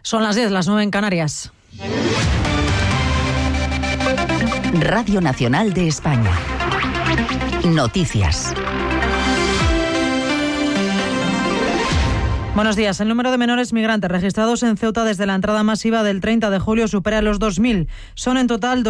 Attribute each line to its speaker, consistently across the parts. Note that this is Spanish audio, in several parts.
Speaker 1: Son las 10, las 9 en Canarias.
Speaker 2: Radio Nacional de España. Noticias.
Speaker 1: Buenos días. El número de menores migrantes registrados en Ceuta desde la entrada masiva del 30 de julio supera los 2.000. Son en total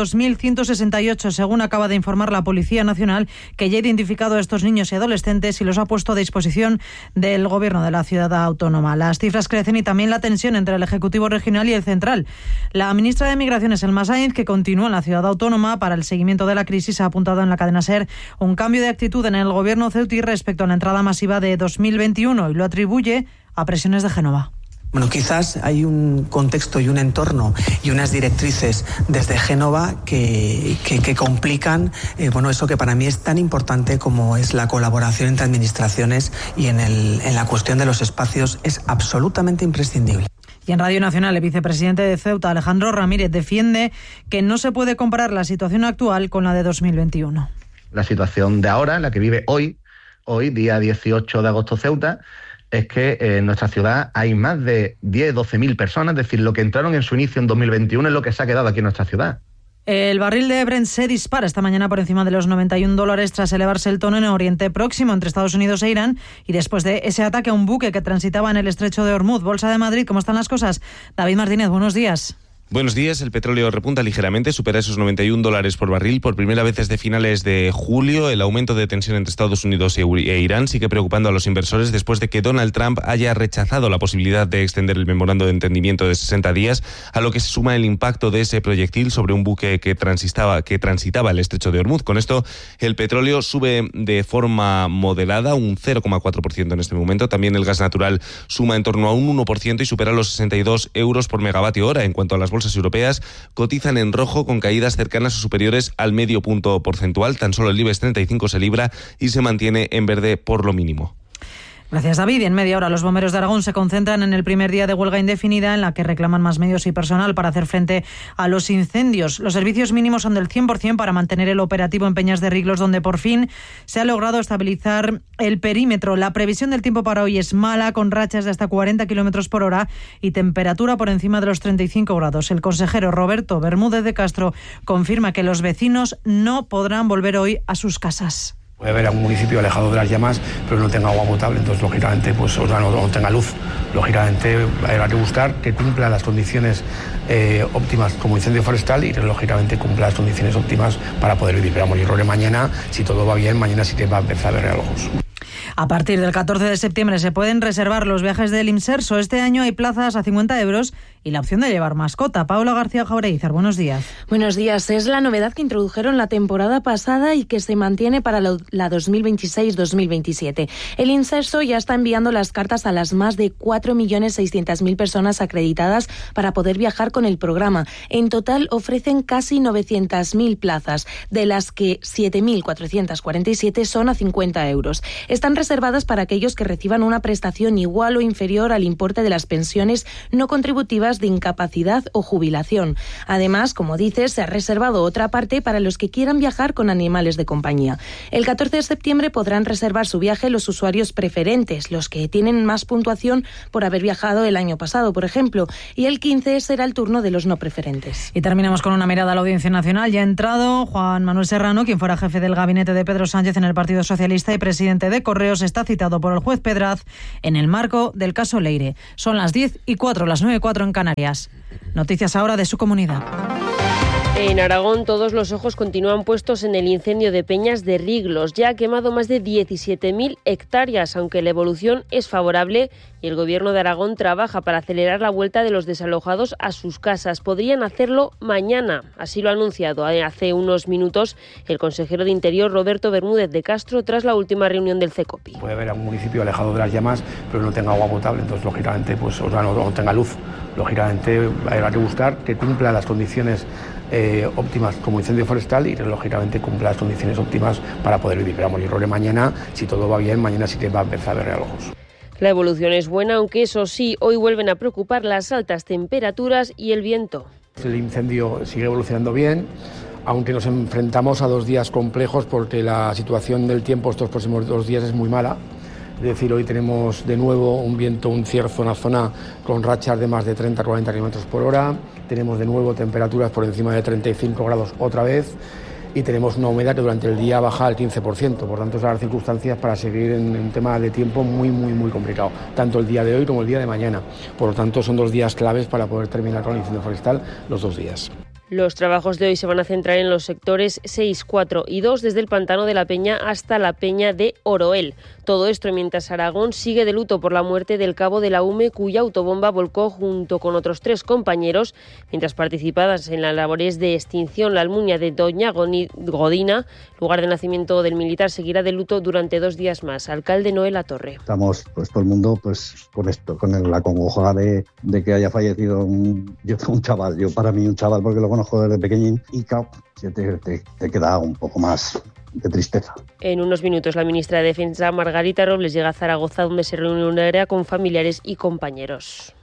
Speaker 1: 2.168, según acaba de informar la Policía Nacional, que ya ha identificado a estos niños y adolescentes y los ha puesto a disposición del Gobierno de la ciudad autónoma. Las cifras crecen y también la tensión entre el Ejecutivo regional y el central. La ministra de Migraciones, Elma Sainz, que continúa en la ciudad autónoma para el seguimiento de la crisis, ha apuntado en la cadena SER un cambio de actitud en el Gobierno ceutí respecto a la entrada masiva de 2021 y lo atribuye a presiones de Génova.
Speaker 3: Bueno, quizás hay un contexto y un entorno y unas directrices desde Génova que complican eso que para mí es tan importante como es la colaboración entre administraciones y en la cuestión de los espacios es absolutamente imprescindible.
Speaker 1: Y en Radio Nacional, el vicepresidente de Ceuta, Alejandro Ramírez, defiende que no se puede comparar la situación actual con la de 2021.
Speaker 4: La situación de ahora, la que vive hoy, día 18 de agosto, Ceuta, es que en nuestra ciudad hay más de 12.000 personas, es decir, lo que entraron en su inicio en 2021 es lo que se ha quedado aquí en nuestra ciudad.
Speaker 1: El barril de Brent se dispara esta mañana por encima de los $91 tras elevarse el tono en Oriente Próximo entre Estados Unidos e Irán y después de ese ataque a un buque que transitaba en el estrecho de Hormuz. Bolsa de Madrid, ¿cómo están las cosas? David Martínez, buenos días.
Speaker 5: Buenos días. El petróleo repunta ligeramente, supera esos $91 por barril por primera vez desde finales de julio. El aumento de tensión entre Estados Unidos e Irán sigue preocupando a los inversores después de que Donald Trump haya rechazado la posibilidad de extender el memorando de entendimiento de 60 días, a lo que se suma el impacto de ese proyectil sobre un buque que transitaba el estrecho de Hormuz. Con esto, el petróleo sube de forma moderada, un 0,4% en este momento. También el gas natural suma en torno a un 1% y supera los 62 euros por megavatio hora. En cuanto a las bolsas europeas, cotizan en rojo con caídas cercanas o superiores al medio punto porcentual. Tan solo el IBEX 35 se libra y se mantiene en verde por lo mínimo.
Speaker 1: Gracias, David. Y en media hora los bomberos de Aragón se concentran en el primer día de huelga indefinida en la que reclaman más medios y personal para hacer frente a los incendios. Los servicios mínimos son del 100% para mantener el operativo en Peñas de Riglos, donde por fin se ha logrado estabilizar el perímetro. La previsión del tiempo para hoy es mala, con rachas de hasta 40 kilómetros por hora y temperatura por encima de los 35 grados. El consejero Roberto Bermúdez de Castro confirma que los vecinos no podrán volver hoy a sus casas.
Speaker 6: Puede haber a un municipio alejado de las llamas, pero no tenga agua potable, entonces lógicamente no tenga luz. Lógicamente habrá que buscar que cumpla las condiciones óptimas como incendio forestal y lógicamente cumpla las condiciones óptimas para poder vivir. Pero yo creo que mañana, si todo va bien, mañana sí que va a empezar a ver relojos.
Speaker 1: A partir del 14 de septiembre se pueden reservar los viajes del Imserso. Este año hay plazas a 50 euros y la opción de llevar mascota. Paula García Jaureizar, buenos días.
Speaker 7: Buenos días. Es la novedad que introdujeron la temporada pasada y que se mantiene para la 2026-2027. El Imserso ya está enviando las cartas a las más de 4.600.000 personas acreditadas para poder viajar con el programa. En total ofrecen casi 900.000 plazas, de las que 7.447 son a 50 euros. Están reservadas para aquellos que reciban una prestación igual o inferior al importe de las pensiones no contributivas de incapacidad o jubilación. Además, como dices, se ha reservado otra parte para los que quieran viajar con animales de compañía. El 14 de septiembre podrán reservar su viaje los usuarios preferentes, los que tienen más puntuación por haber viajado el año pasado, por ejemplo, y el 15 será el turno de los no preferentes.
Speaker 1: Y terminamos con una mirada a la Audiencia Nacional. Ya ha entrado Juan Manuel Serrano, quien fuera jefe del gabinete de Pedro Sánchez en el Partido Socialista y presidente de Correos, está citado por el juez Pedraz en el marco del caso Leire. Son las 10:04, las 9:04 en Canarias. Noticias ahora de su comunidad.
Speaker 8: En Aragón todos los ojos continúan puestos en el incendio de Peñas de Riglos. Ya ha quemado más de 17.000 hectáreas, aunque la evolución es favorable y el Gobierno de Aragón trabaja para acelerar la vuelta de los desalojados a sus casas. Podrían hacerlo mañana, así lo ha anunciado hace unos minutos el consejero de Interior Roberto Bermúdez de Castro tras la última reunión del CECOPI.
Speaker 6: Puede haber a un municipio alejado de las llamas, pero no tenga agua potable, entonces lógicamente no tenga luz. Lógicamente habrá que buscar que cumpla las condiciones óptimas como incendio forestal y lógicamente cumpla las condiciones óptimas para poder vivir. Pero yo creo que mañana, si todo va bien, mañana sí que va a empezar a ver relojos.
Speaker 8: La evolución es buena, aunque eso sí, hoy vuelven a preocupar las altas temperaturas y el viento.
Speaker 6: El incendio sigue evolucionando bien, aunque nos enfrentamos a 2 días complejos porque la situación del tiempo estos próximos 2 días es muy mala. Es decir, hoy tenemos de nuevo un viento, un cierzo en la zona con rachas de más de 30-40 km por hora. Tenemos de nuevo temperaturas por encima de 35 grados otra vez. Y tenemos una humedad que durante el día baja al 15%, por tanto son las circunstancias para seguir en un tema de tiempo muy complicado, tanto el día de hoy como el día de mañana. Por lo tanto son 2 días claves para poder terminar con el incendio forestal, los 2 días.
Speaker 8: Los trabajos de hoy se van a centrar en los sectores 6, 4 y 2, desde el Pantano de la Peña hasta la Peña de Oroel. Todo esto mientras Aragón sigue de luto por la muerte del cabo de la UME, cuya autobomba volcó junto con otros 3 compañeros, mientras participadas en las labores de extinción. La Almunia de Doña Godina, lugar de nacimiento del militar, seguirá de luto durante 2 días más. Alcalde Noel Latorre.
Speaker 9: Estamos todo el mundo con esto, con la congoja de que haya fallecido un chaval. Para mí un chaval, porque lo conozco desde pequeñín, y claro, te queda un poco más de tristeza.
Speaker 8: En unos minutos la ministra de Defensa, Margarita Robles, llega a Zaragoza, donde se reunirá con familiares y compañeros.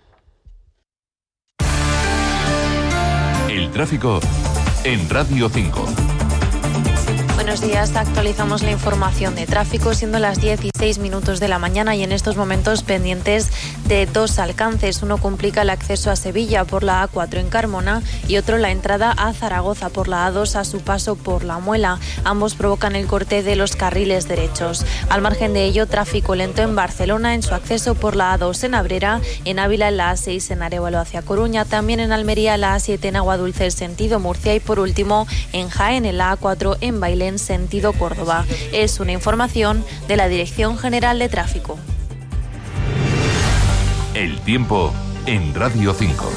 Speaker 10: El tráfico en Radio 5.
Speaker 11: Buenos días, actualizamos la información de tráfico, siendo las 16 minutos de la mañana y en estos momentos pendientes de 2 alcances. Uno complica el acceso a Sevilla por la A4 en Carmona y otro la entrada a Zaragoza por la A2 a su paso por La Muela. Ambos provocan el corte de los carriles derechos. Al margen de ello, tráfico lento en Barcelona en su acceso por la A2 en Abrera, en Ávila en la A6 en Arévalo hacia Coruña, también en Almería la A7 en Aguadulce sentido Murcia y por último en Jaén en la A4 en Bailén sentido Córdoba. Es una información de la Dirección General de Tráfico.
Speaker 10: El tiempo en Radio 5.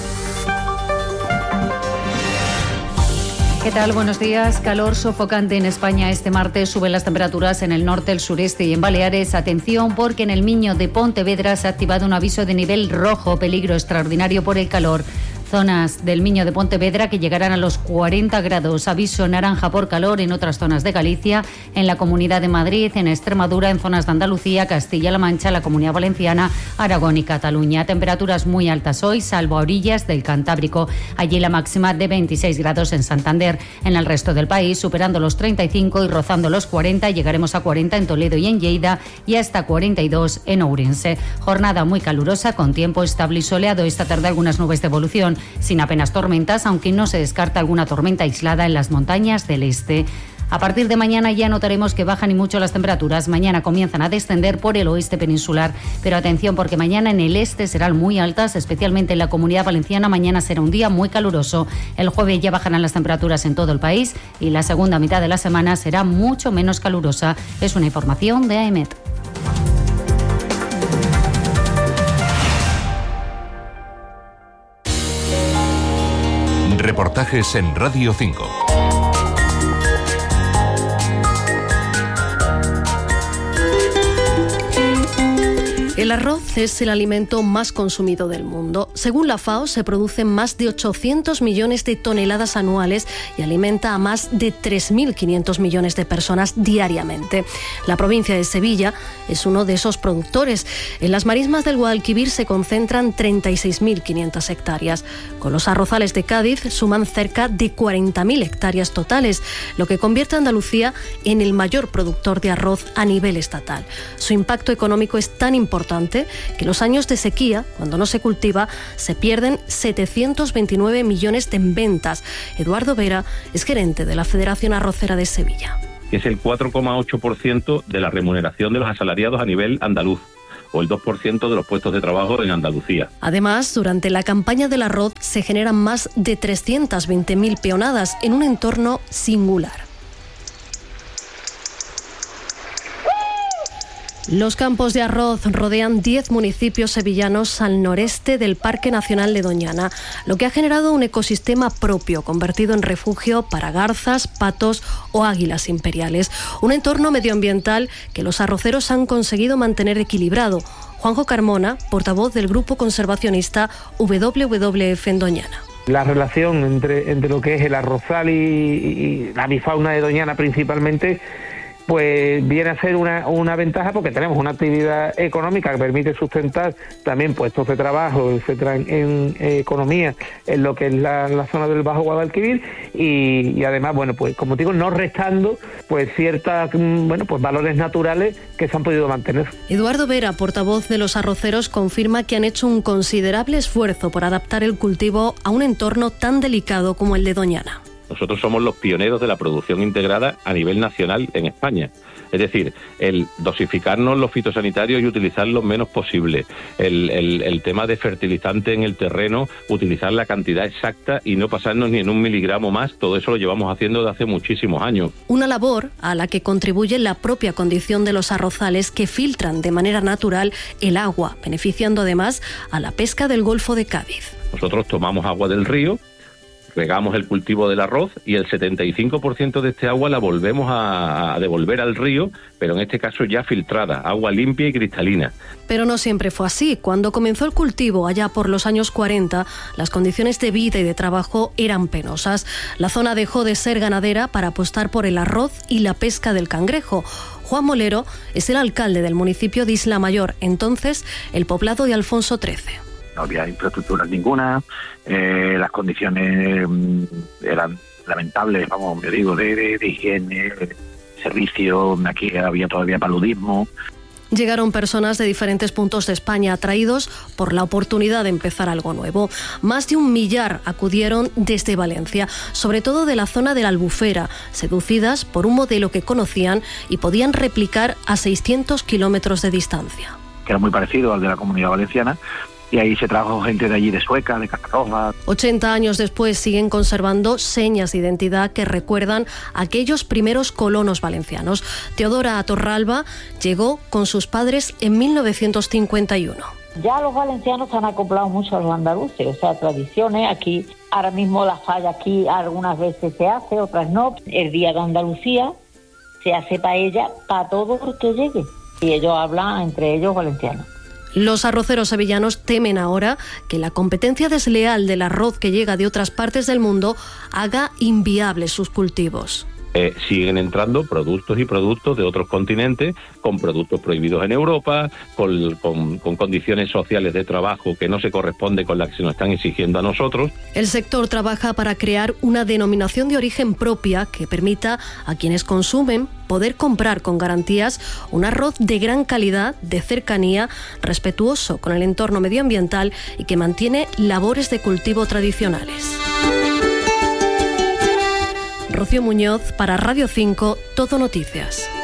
Speaker 12: ¿Qué tal? Buenos días. Calor sofocante en España este martes. Suben las temperaturas en el norte, el sureste y en Baleares. Atención, porque en el Miño de Pontevedra se ha activado un aviso de nivel rojo, peligro extraordinario por el calor. Zonas del Miño de Pontevedra que llegarán a los 40 grados. Aviso naranja por calor en otras zonas de Galicia, en la Comunidad de Madrid, en Extremadura, en zonas de Andalucía, Castilla-La Mancha, la Comunidad Valenciana, Aragón y Cataluña. Temperaturas muy altas hoy, salvo a orillas del Cantábrico. Allí la máxima de 26 grados en Santander. En el resto del país, superando los 35 y rozando los 40, llegaremos a 40 en Toledo y en Lleida y hasta 42 en Ourense. Jornada muy calurosa con tiempo estable y soleado. Esta tarde algunas nubes de evolución, sin apenas tormentas, aunque no se descarta alguna tormenta aislada en las montañas del este. A partir de mañana ya notaremos que bajan y mucho las temperaturas. Mañana comienzan a descender por el oeste peninsular, pero atención porque mañana en el este serán muy altas, especialmente en la Comunidad Valenciana. Mañana será un día muy caluroso. El jueves ya bajarán las temperaturas en todo el país y la segunda mitad de la semana será mucho menos calurosa. Es una información de AEMET.
Speaker 10: Reportajes en Radio 5.
Speaker 13: El arroz es el alimento más consumido del mundo. Según la FAO, se producen más de 800 millones de toneladas anuales y alimenta a más de 3.500 millones de personas diariamente. La provincia de Sevilla es uno de esos productores. En las marismas del Guadalquivir se concentran 36.500 hectáreas. Con los arrozales de Cádiz suman cerca de 40.000 hectáreas totales, lo que convierte a Andalucía en el mayor productor de arroz a nivel estatal. Su impacto económico es tan importante que los años de sequía, cuando no se cultiva, se pierden 729 millones en ventas. Eduardo Vera es gerente de la Federación Arrocera de Sevilla.
Speaker 14: Es el 4,8% de la remuneración de los asalariados a nivel andaluz, o el 2% de los puestos de trabajo en Andalucía.
Speaker 13: Además, durante la campaña del arroz se generan más de 320.000 peonadas en un entorno singular. Los campos de arroz rodean 10 municipios sevillanos al noreste del Parque Nacional de Doñana, lo que ha generado un ecosistema propio, convertido en refugio para garzas, patos o águilas imperiales. Un entorno medioambiental que los arroceros han conseguido mantener equilibrado. Juanjo Carmona, portavoz del grupo conservacionista WWF en Doñana.
Speaker 15: La relación entre lo que es el arrozal y la avifauna de Doñana principalmente pues viene a ser una ventaja porque tenemos una actividad económica que permite sustentar también puestos de trabajo, etcétera, en economía, en lo que es la zona del Bajo Guadalquivir y además, bueno, pues como digo, no restando pues ciertas, bueno, pues valores naturales que se han podido mantener.
Speaker 13: Eduardo Vera, portavoz de los arroceros, confirma que han hecho un considerable esfuerzo por adaptar el cultivo a un entorno tan delicado como el de Doñana.
Speaker 14: Nosotros somos los pioneros de la producción integrada a nivel nacional en España. Es decir, el dosificarnos los fitosanitarios y utilizar lo menos posible. El tema de fertilizante en el terreno, utilizar la cantidad exacta y no pasarnos ni en 1 miligramo más. Todo eso lo llevamos haciendo desde hace muchísimos años.
Speaker 13: Una labor a la que contribuye la propia condición de los arrozales que filtran de manera natural el agua, beneficiando además a la pesca del Golfo de Cádiz.
Speaker 14: Nosotros tomamos agua del río, regamos el cultivo del arroz y el 75% de este agua la volvemos a devolver al río, pero en este caso ya filtrada, agua limpia y cristalina.
Speaker 13: Pero no siempre fue así. Cuando comenzó el cultivo, allá por los años 40, las condiciones de vida y de trabajo eran penosas. La zona dejó de ser ganadera para apostar por el arroz y la pesca del cangrejo. Juan Molero es el alcalde del municipio de Isla Mayor, entonces el poblado de Alfonso XIII.
Speaker 16: No había infraestructuras ninguna, las condiciones eran lamentables, vamos, yo digo, de higiene, servicio, aquí había todavía paludismo.
Speaker 13: Llegaron personas de diferentes puntos de España atraídos por la oportunidad de empezar algo nuevo. Más de 1 millar acudieron desde Valencia, sobre todo de la zona de la Albufera, seducidas por un modelo que conocían y podían replicar a 600 kilómetros de distancia.
Speaker 16: Que era muy parecido al de la Comunidad Valenciana. Y ahí se trajo gente de allí, de Sueca, de Catarroja.
Speaker 13: 80 años después siguen conservando señas de identidad que recuerdan a aquellos primeros colonos valencianos. Teodora Torralba llegó con sus padres en 1951.
Speaker 17: Ya los valencianos se han acoplado mucho a los andaluces, o sea, tradiciones. Aquí, ahora mismo la falla aquí algunas veces se hace, otras no. El Día de Andalucía se hace paella para todos los que lleguen. Y ellos hablan entre ellos valencianos.
Speaker 13: Los arroceros sevillanos temen ahora que la competencia desleal del arroz que llega de otras partes del mundo haga inviables sus cultivos.
Speaker 14: Siguen entrando productos y productos de otros continentes, con productos prohibidos en Europa, con condiciones sociales de trabajo que no se corresponden con las que se nos están exigiendo a nosotros.
Speaker 13: El sector trabaja para crear una denominación de origen propia que permita a quienes consumen poder comprar con garantías un arroz de gran calidad, de cercanía, respetuoso con el entorno medioambiental y que mantiene labores de cultivo tradicionales. Rocío Muñoz para Radio 5, Todo Noticias.